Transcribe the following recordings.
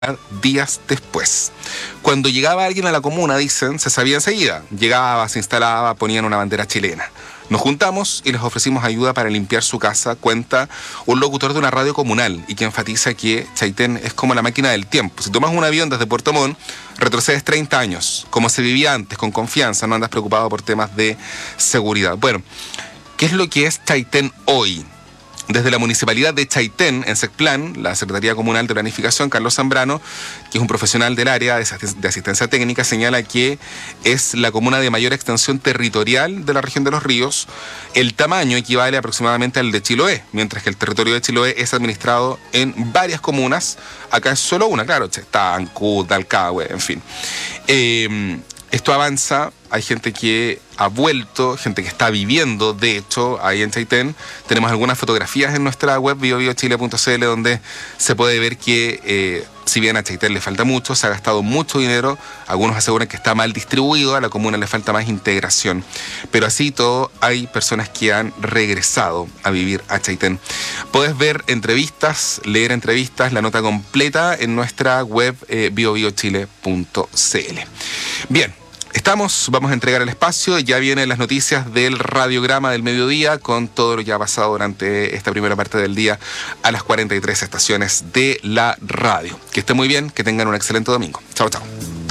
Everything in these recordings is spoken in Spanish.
días después. Cuando llegaba alguien a la comuna, dicen, se sabía enseguida. Llegaba, se instalaba, ponían una bandera chilena. Nos juntamos y les ofrecimos ayuda para limpiar su casa, cuenta un locutor de una radio comunal y que enfatiza que Chaitén es como la máquina del tiempo. Si tomas un avión desde Puerto Montt, retrocedes 30 años, como se vivía antes, con confianza, no andas preocupado por temas de seguridad. Bueno, ¿qué es lo que es Chaitén hoy? Desde la Municipalidad de Chaitén, en SECPLAN, la Secretaría Comunal de Planificación, Carlos Zambrano, que es un profesional del área de asistencia técnica, señala que es la comuna de mayor extensión territorial de la región de Los Ríos. El tamaño equivale aproximadamente al de Chiloé, mientras que el territorio de Chiloé es administrado en varias comunas. Acá es solo una, claro, Chetán, Cut, Dalcahue, en fin. Esto avanza, hay gente que ha vuelto, gente que está viviendo, de hecho, ahí en Chaitén. Tenemos algunas fotografías en nuestra web, biobiochile.cl, donde se puede ver que, si bien a Chaitén le falta mucho, se ha gastado mucho dinero, algunos aseguran que está mal distribuido, a la comuna le falta más integración. Pero así todo, hay personas que han regresado a vivir a Chaitén. Puedes ver entrevistas, leer entrevistas, la nota completa en nuestra web, biobiochile.cl. Bien. Vamos a entregar el espacio, ya vienen las noticias del radiograma del mediodía con todo lo que ha pasado durante esta primera parte del día a las 43 estaciones de la radio. Que esté muy bien, que tengan un excelente domingo. Chao, chao.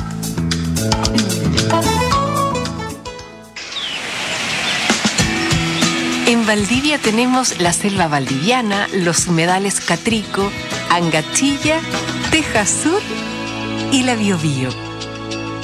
En Valdivia tenemos la selva valdiviana, los humedales Catrico, Angachilla, Teja Sur y la Biobío.